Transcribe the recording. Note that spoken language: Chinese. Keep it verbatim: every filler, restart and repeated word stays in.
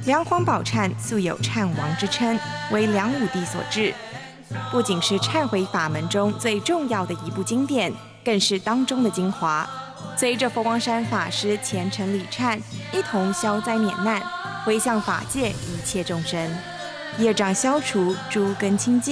梁皇宝忏素有忏王之称，为梁武帝所制。不仅是忏悔法门中最重要的一部经典，更是当中的精华。随着佛光山法师虔诚礼忏，一同消灾免难，回向法界一切众生，业障消除，诸根清净。